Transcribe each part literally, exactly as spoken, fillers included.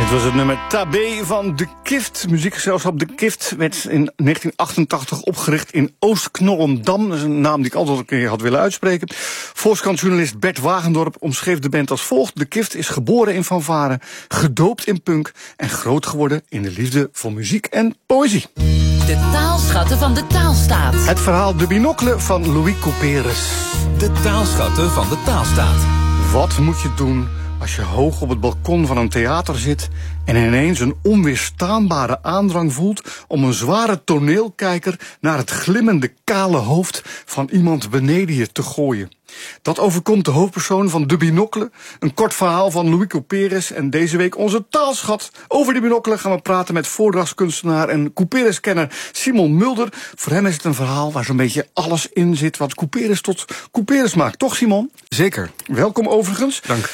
Dit was het nummer Tabé van De Kift. Muziekgezelschap De Kift werd in negentien achtentachtig opgericht in Oost-Knollendam. Dat is een naam die ik altijd een keer had willen uitspreken. Volkskrantjournalist Bert Wagendorp omschreef de band als volgt. De Kift is geboren in fanfare, gedoopt in punk en groot geworden in de liefde voor muziek en poëzie. De taalschatten van de taalstaat. Het verhaal De Binocle van Louis Couperus. De taalschatten van de taalstaat. Wat moet je doen als je hoog op het balkon van een theater zit en ineens een onweerstaanbare aandrang voelt om een zware toneelkijker naar het glimmende kale hoofd van iemand beneden je te gooien? Dat overkomt de hoofdpersoon van De Binocle, een kort verhaal van Louis Couperus. En deze week onze taalschat. Over De Binocle gaan we praten met voordrachtskunstenaar en Couperus-kenner Simon Mulder. Voor hem is het een verhaal waar zo'n beetje alles in zit wat Couperus tot Couperus maakt. Toch, Simon? Zeker. Welkom overigens. Dank.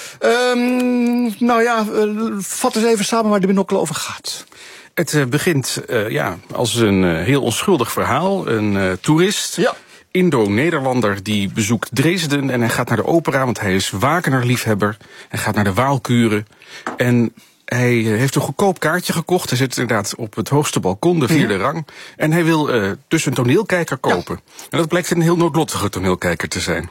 Um, nou ja, uh, vat eens even samen waar De Binocle over gaat. Het uh, begint uh, ja, als een uh, heel onschuldig verhaal. Een uh, toerist... Ja. Indo-Nederlander die bezoekt Dresden en hij gaat naar de opera, want hij is Wagner-liefhebber. Hij gaat naar de Waalkuren en hij heeft een goedkoop kaartje gekocht. Hij zit inderdaad op het hoogste balkon, de vierde ja. rang. En hij wil uh, dus een toneelkijker kopen. Ja. En dat blijkt een heel noodlottige toneelkijker te zijn.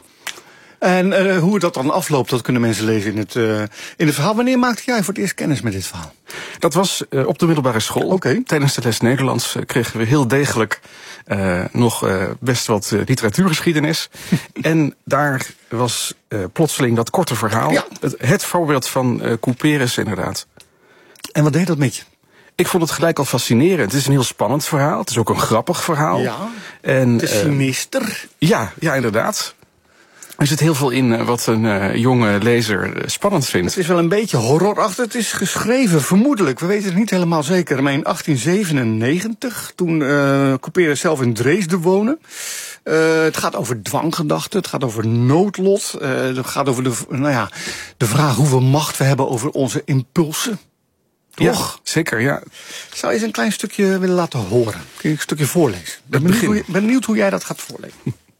En uh, hoe dat dan afloopt, dat kunnen mensen lezen in het, uh, in het verhaal. Wanneer maakte jij voor het eerst kennis met dit verhaal? Dat was uh, op de middelbare school. Okay. Tijdens de les Nederlands uh, kregen we heel degelijk uh, nog uh, best wat uh, literatuurgeschiedenis. En daar was uh, plotseling dat korte verhaal. Ja. Het, het voorbeeld van uh, Couperus inderdaad. En wat deed dat met je? Ik vond het gelijk al fascinerend. Het is een heel spannend verhaal. Het is ook een grappig verhaal. Ja, en, het is uh, sinister. Ja, ja, inderdaad. Er zit heel veel in wat een uh, jonge lezer uh, spannend vindt. Het is wel een beetje horrorachtig. Het is geschreven, vermoedelijk, we weten het niet helemaal zeker, maar in achttien zevenennegentig, toen uh, Couperus zelf in Dresden woonde. Uh, het gaat over dwanggedachten, het gaat over noodlot. Uh, het gaat over de, nou ja, de vraag hoeveel macht we hebben over onze impulsen. Toch? Ja, zeker, ja. Zou je eens een klein stukje willen laten horen? Kun je een stukje voorlezen? Ik ben benieuwd hoe, je, ben benieuwd hoe jij dat gaat voorlezen.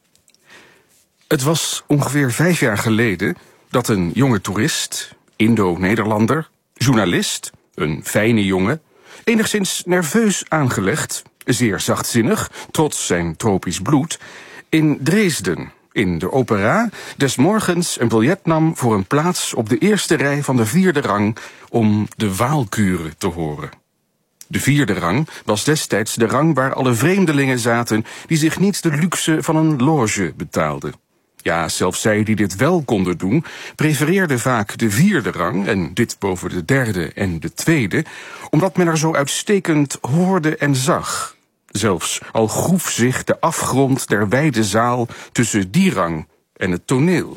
Het was ongeveer vijf jaar geleden dat een jonge toerist, Indo-Nederlander, journalist, een fijne jongen, enigszins nerveus aangelegd, zeer zachtzinnig, trots zijn tropisch bloed, in Dresden, in de opera, des morgens een biljet nam voor een plaats op de eerste rij van de vierde rang om de Waalkuren te horen. De vierde rang was destijds de rang waar alle vreemdelingen zaten die zich niet de luxe van een loge betaalden. Ja, zelfs zij die dit wel konden doen, prefereerden vaak de vierde rang, en dit boven de derde en de tweede, omdat men er zo uitstekend hoorde en zag. Zelfs al groef zich de afgrond der wijde zaal tussen die rang en het toneel.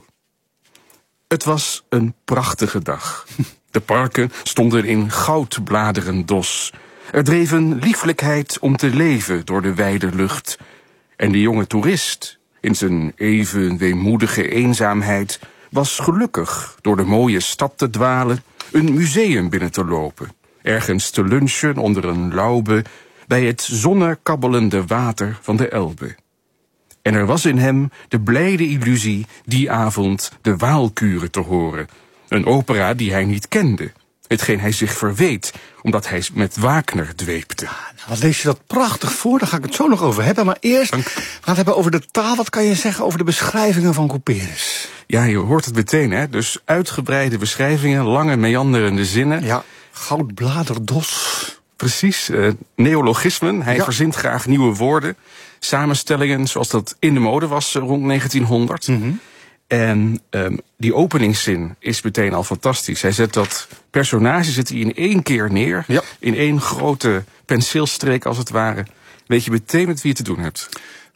Het was een prachtige dag. De parken stonden in goudbladeren dos. Er dreef een lieflijkheid om te leven door de wijde lucht. En de jonge toerist, in zijn even weemoedige eenzaamheid, was gelukkig door de mooie stad te dwalen, een museum binnen te lopen, ergens te lunchen onder een laube bij het zonnekabbelende water van de Elbe. En er was in hem de blijde illusie die avond de Waalkuren te horen, een opera die hij niet kende, hetgeen hij zich verweet, omdat hij met Wagner dweepte. Ja, nou, wat lees je dat prachtig voor, daar ga ik het zo nog over hebben. Maar eerst, Dank. we gaan het hebben over de taal. Wat kan je zeggen over de beschrijvingen van Couperus? Ja, je hoort het meteen, hè. Dus uitgebreide beschrijvingen, lange meanderende zinnen. Ja, goudbladerdos. Precies, uh, neologismen. Hij ja. verzint graag nieuwe woorden, samenstellingen zoals dat in de mode was rond negentienhonderd. Mm-hmm. En um, die openingszin is meteen al fantastisch. Hij zet dat personage zet hij in één keer neer, ja. in één grote penseelstreek als het ware. Weet je meteen met wie je te doen hebt.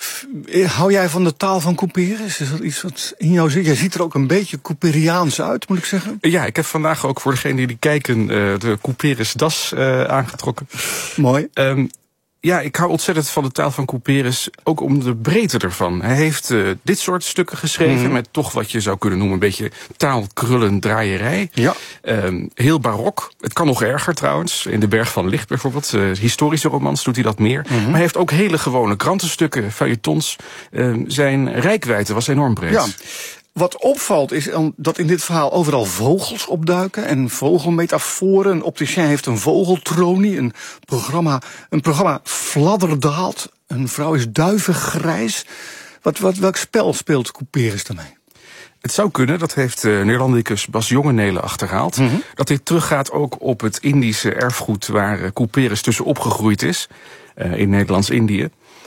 Hou jij van de taal van Couperus? Is dat iets wat in jou zit? Jij ziet er ook een beetje Couperiaans uit, moet ik zeggen. Ja, ik heb vandaag ook voor degenen die kijken uh, de Couperus das uh, aangetrokken. Mooi. Um, Ja, ik hou ontzettend van de taal van Couperus, ook om de breedte ervan. Hij heeft uh, dit soort stukken geschreven, mm-hmm. met toch wat je zou kunnen noemen een beetje taalkrullen draaierij. Ja. Um, heel barok. Het kan nog erger trouwens. In de Berg van Licht bijvoorbeeld. Uh, historische romans doet hij dat meer. Mm-hmm. Maar hij heeft ook hele gewone krantenstukken, feuilletons. Uh, zijn reikwijdte was enorm breed. Ja. wat opvalt is dat in dit verhaal overal vogels opduiken en vogelmetaforen. Een opticien heeft een vogeltronie, een programma, een programma fladderdaalt. Een vrouw is duivengrijs. Wat, wat, welk spel speelt Couperus daarmee? Het zou kunnen, dat heeft uh, Neerlandicus Bas Jongenelen achterhaald, mm-hmm. dat dit teruggaat ook op het Indische erfgoed waar uh, Couperus tussen opgegroeid is, uh, in Nederlands-Indië.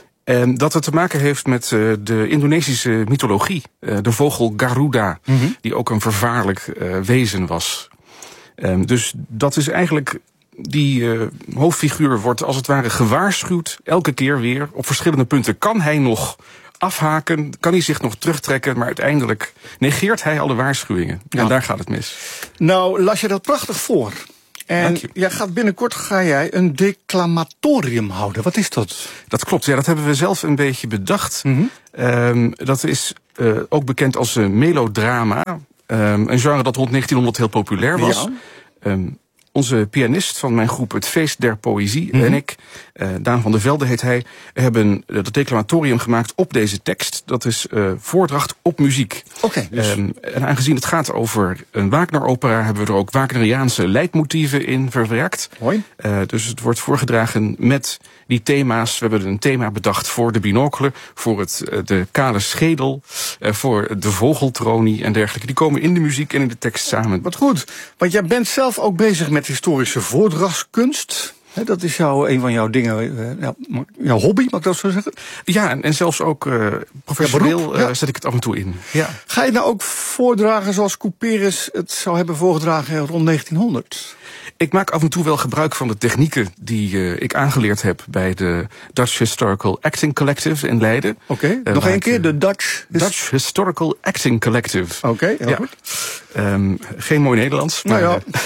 En dat het te maken heeft met uh, de Indonesische mythologie, uh, de vogel Garuda, mm-hmm. die ook een vervaarlijk uh, wezen was. Um, dus dat is eigenlijk, die uh, hoofdfiguur wordt als het ware gewaarschuwd, elke keer weer. Op verschillende punten kan hij nog afhaken, kan hij zich nog terugtrekken, maar uiteindelijk negeert hij alle waarschuwingen. Ja. En daar gaat het mis. Nou, las je dat prachtig voor. En jij gaat binnenkort ga jij een declamatorium houden. Wat is dat? Dat klopt, ja, dat hebben we zelf een beetje bedacht. Mm-hmm. Um, dat is uh, ook bekend als uh, melodrama. Um, een genre dat rond negentienhonderd heel populair was. Ja. Um, Onze pianist van mijn groep Het Feest der Poëzie mm-hmm. en ik, uh, Daan van der Velde heet hij, hebben het declamatorium gemaakt op deze tekst. Dat is uh, voordracht op muziek. Oké. Okay, dus... um, en aangezien het gaat over een Wagner-opera, hebben we er ook Wagneriaanse leidmotieven in verwerkt. Mooi. Uh, dus het wordt voorgedragen met die thema's. We hebben een thema bedacht voor de binocle, voor het, uh, de kale schedel, uh, voor de vogeltronie en dergelijke. Die komen in de muziek en in de tekst samen. Wat goed, want jij bent zelf ook bezig met historische voordrachtskunst. He, dat is jou, een van jouw dingen, uh, ja, jouw hobby, mag ik dat zo zeggen? Ja, en, en zelfs ook uh, professioneel ja, ja. uh, zet ik het af en toe in. Ja. Ga je nou ook voordragen zoals Couperus het zou hebben voorgedragen rond negentienhonderd? Ik maak af en toe wel gebruik van de technieken die uh, ik aangeleerd heb bij de Dutch Historical Acting Collective in Leiden. Oké, okay. uh, nog één keer, de Dutch... Dutch Historical Acting Collective. Oké, okay, heel ja. goed. Um, geen mooi Nederlands, maar... Nou ja.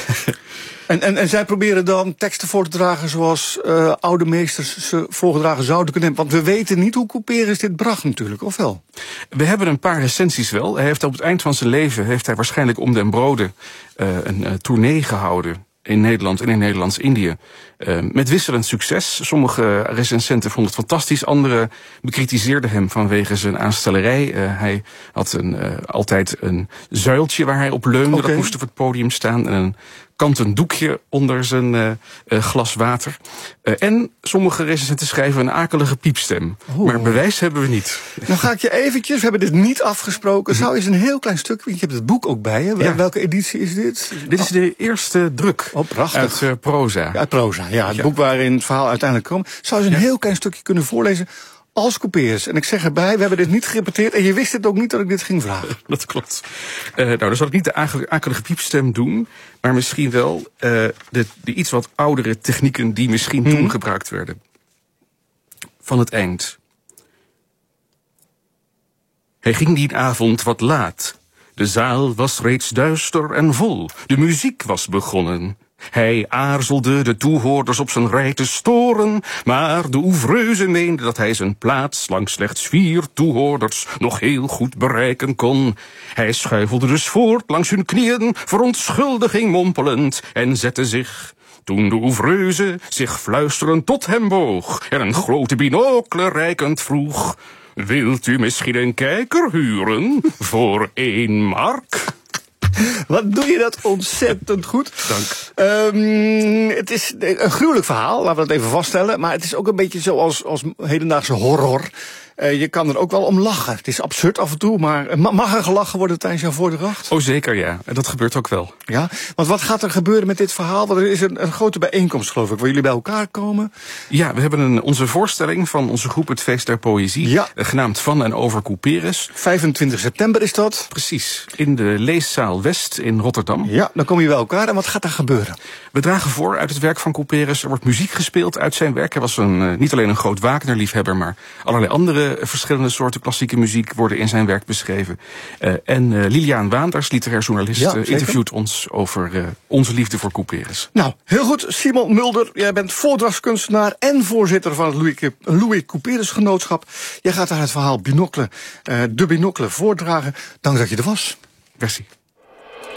En, en, en zij proberen dan teksten voor te dragen zoals uh, oude meesters ze voorgedragen zouden kunnen hebben. Want we weten niet hoe Couperus dit bracht natuurlijk, of wel? We hebben een paar recensies wel. Hij heeft op het eind van zijn leven, heeft hij waarschijnlijk om den brode uh, een uh, tournee gehouden in Nederland en in Nederlands-Indië. Uh, met wisselend succes. Sommige recensenten vonden het fantastisch. Anderen bekritiseerden hem vanwege zijn aanstellerij. Uh, hij had een, uh, altijd een zuiltje waar hij op leunde. Okay. Dat moest op het podium staan. En een kanten doekje onder zijn uh, uh, glas water. Uh, en sommige recensenten schrijven een akelige piepstem. Oh. Maar bewijs hebben we niet. Nou ga ik je eventjes, we hebben dit niet afgesproken. Zou eens een heel klein stuk, want je hebt het boek ook bij je. Ja. Welke editie is dit? Dit is de eerste druk. Oh, prachtig. Uit uh, proza. Ja, uit proza, ja. Het ja. boek waarin het verhaal uiteindelijk komt. Zou eens een ja. heel klein stukje kunnen voorlezen als Couperus. En ik zeg erbij, we hebben dit niet gerepeteerd en je wist het ook niet dat ik dit ging vragen. Dat klopt. Uh, nou, dan zal ik niet de akelige piepstem doen, maar misschien wel uh, de, de iets wat oudere technieken die misschien hmm. toen gebruikt werden. Van het eind. Hij ging die avond wat laat. De zaal was reeds duister en vol. De muziek was begonnen. Hij aarzelde de toehoorders op zijn rij te storen, maar de oeuvreuse meende dat hij zijn plaats langs slechts vier toehoorders nog heel goed bereiken kon. Hij schuifelde dus voort langs hun knieën, verontschuldiging mompelend, en zette zich. Toen de oeuvreuse zich fluisterend tot hem boog en een grote binocle reikend vroeg: wilt u misschien een kijker huren voor één mark? Wat doe je dat ontzettend goed. Dank. Um, het is een gruwelijk verhaal, laten we dat even vaststellen. Maar het is ook een beetje zoals als hedendaagse horror. Uh, je kan er ook wel om lachen. Het is absurd af en toe, maar mag er gelachen worden tijdens jouw voordracht? Oh, zeker, ja. En dat gebeurt ook wel. Ja, want wat gaat er gebeuren met dit verhaal? Want er is een, een grote bijeenkomst, geloof ik, waar jullie bij elkaar komen. Ja, we hebben een, onze voorstelling van onze groep Het Feest der Poëzie, ja. genaamd Van en over Couperus. vijfentwintig september is dat. Precies, in de Leeszaal West in Rotterdam. Ja, dan kom je bij elkaar. En wat gaat er gebeuren? We dragen voor uit het werk van Couperus. Er wordt muziek gespeeld uit zijn werk. Hij was een, uh, niet alleen een groot Wagner-liefhebber, maar allerlei andere verschillende soorten klassieke muziek worden in zijn werk beschreven. Uh, en uh, Liliaan Waanders, literair journalist, ja, uh, interviewt ons over uh, onze liefde voor Couperus. Nou, heel goed. Simon Mulder, jij bent voordrachtskunstenaar en voorzitter van het Louis, Louis Couperus Genootschap. Jij gaat daar het verhaal Binocle, uh, de Binocle voordragen. Dank dat je er was. Merci.